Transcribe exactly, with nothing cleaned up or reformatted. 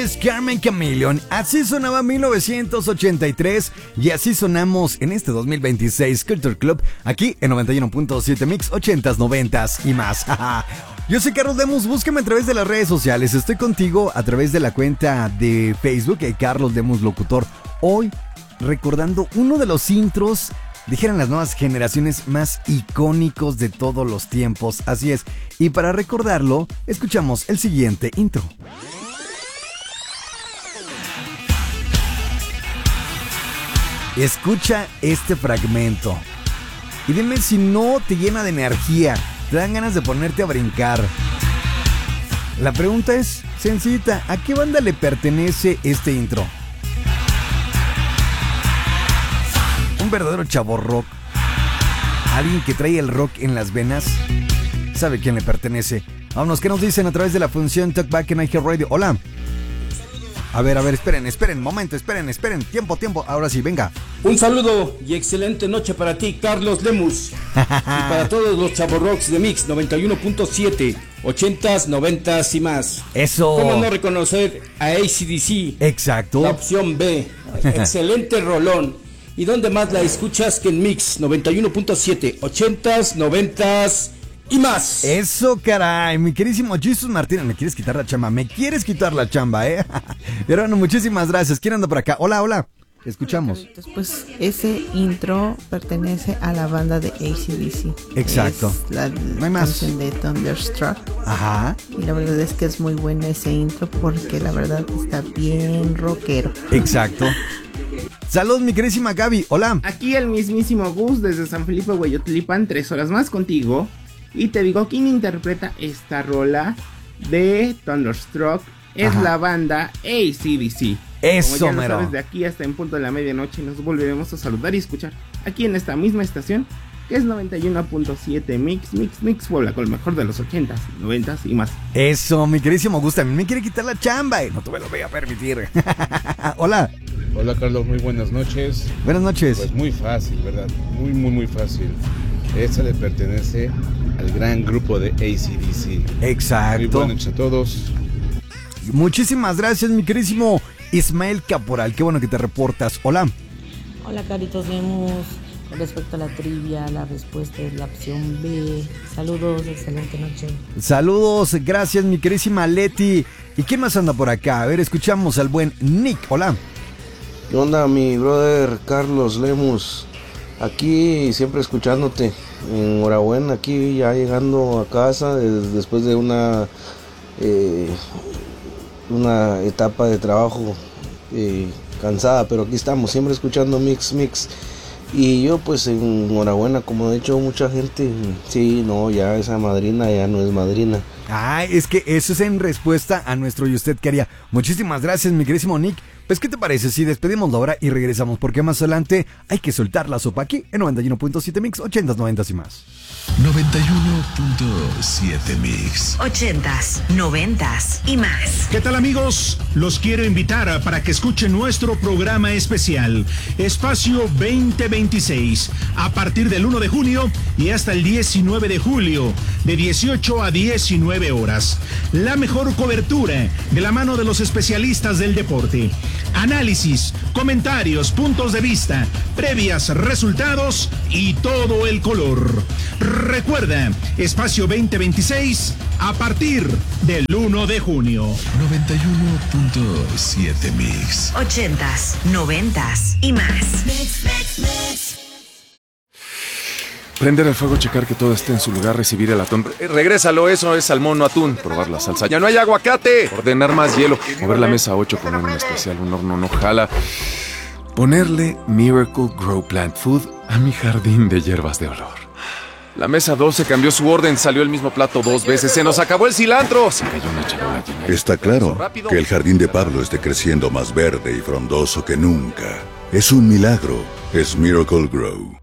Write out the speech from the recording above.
Es Carmen Chameleon, así sonaba mil novecientos ochenta y tres y así sonamos en este dos mil veintiséis Culture Club, aquí en noventa y uno punto siete Mix, ochentas, noventas y más. Yo soy Carlos Lemus, búscame a través de las redes sociales, estoy contigo a través de la cuenta de Facebook, eh, Carlos Lemus Locutor. Hoy recordando uno de los intros, dijeran las nuevas generaciones, más icónicos de todos los tiempos, así es. Y para recordarlo, escuchamos el siguiente intro. Escucha este fragmento y dime si no te llena de energía, te dan ganas de ponerte a brincar. La pregunta es sencillita, ¿a qué banda le pertenece este intro? Un verdadero chavo rock, alguien que trae el rock en las venas, sabe quién le pertenece. Vámonos, ¿qué nos dicen a través de la función Talkback en iHeartRadio? Hola. A ver, a ver, esperen, esperen, momento, esperen, esperen, tiempo, tiempo, ahora sí, venga. Un saludo y excelente noche para ti, Carlos Lemus. Y para todos los chavorrocks de Mix noventa y uno punto siete, ochentas, noventas y más. Eso. ¿Cómo no reconocer a A C D C? Exacto. La opción B, excelente rolón. ¿Y dónde más la escuchas que en Mix noventa y uno punto siete, ochentas, noventas y más? Eso, caray, mi queridísimo Jesus Martínez, me quieres quitar la chamba, me quieres quitar la chamba, ¿eh? Pero bueno, muchísimas gracias. ¿Quién anda por acá? Hola, hola, escuchamos. Pues ese intro pertenece a la banda de A C D C. Exacto. Es la No hay más. canción de Thunderstruck. Ajá. Y la verdad es que es muy bueno ese intro porque la verdad está bien rockero. Exacto. Saludos, mi queridísima Gaby, hola. Aquí el mismísimo Gus desde San Felipe, Hueyotlipan, tres horas más contigo. Y te digo, ¿quién interpreta esta rola de Thunderstruck? Es Ajá. la banda A C D C. Eso, Como ya lo mero. sabes, de aquí hasta en punto de la medianoche nos volveremos a saludar y escuchar aquí en esta misma estación, que es noventa y uno punto siete Mix, Mix, Mix Puebla, con lo mejor de los ochentas, noventas y más. Eso, mi queridísimo Gus, también me quiere quitar la chamba, eh. No te me lo voy a permitir. Hola. Hola, Carlos, muy buenas noches. Buenas noches. Pues muy fácil, ¿verdad? Muy, muy, muy fácil. Esta le pertenece al gran grupo de A C D C. Exacto. Muy buenas noches a todos. Muchísimas gracias, mi queridísimo Ismael Caporal. Qué bueno que te reportas. Hola. Hola, Caritos Lemus. Con respecto a la trivia, la respuesta es la opción B. Saludos, excelente noche. Saludos, gracias, mi queridísima Leti. ¿Y quién más anda por acá? A ver, escuchamos al buen Nick. Hola. ¿Qué onda, mi brother Carlos Lemus? Aquí siempre escuchándote. Enhorabuena, aquí ya llegando a casa des- después de una eh, una etapa de trabajo eh, cansada, pero aquí estamos siempre escuchando Mix Mix. Y yo pues enhorabuena, como ha dicho mucha gente, sí, no, ya esa madrina ya no es madrina. Ah, es que eso es en respuesta a nuestro ¿y usted qué haría? Muchísimas gracias, mi queridísimo Nick. Pues, ¿qué te parece si despedimos la hora y regresamos? Porque más adelante hay que soltar la sopa aquí en noventa y uno punto siete Mix, ochentas, noventas y más. noventa y uno punto siete Mix. Ochentas, noventas y más. ¿Qué tal, amigos? Los quiero invitar para que escuchen nuestro programa especial, Espacio veinte veintiséis, a partir del uno de junio y hasta el diecinueve de julio, de dieciocho a diecinueve horas. La mejor cobertura de la mano de los especialistas del deporte. Análisis, comentarios, puntos de vista, previas, resultados y todo el color. Recuerda, Espacio veinte veintiséis a partir del uno de junio. noventa y uno punto siete Mix. Ochentas, noventas y más. Mix, mix, mix. Prender el fuego, checar que todo esté en su lugar, recibir el atún. Eh, regrésalo, eso es salmón, no atún. Probar la salsa. ¡Ya no hay aguacate! Ordenar más hielo. Mover la mesa a ocho, poner un especial, un horno no jala. Ponerle Miracle Grow Plant Food a mi jardín de hierbas de olor. La mesa doce cambió su orden, salió el mismo plato dos veces. ¡Se nos acabó el cilantro! Se cayó una charola llena de... Está claro que el jardín de Pablo esté creciendo más verde y frondoso que nunca. Es un milagro. Es Miracle Grow.